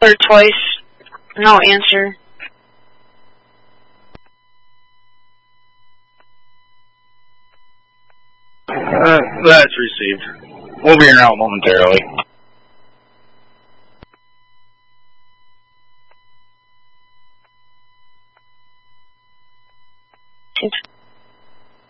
Or twice. No answer. That's received. We'll be in route momentarily.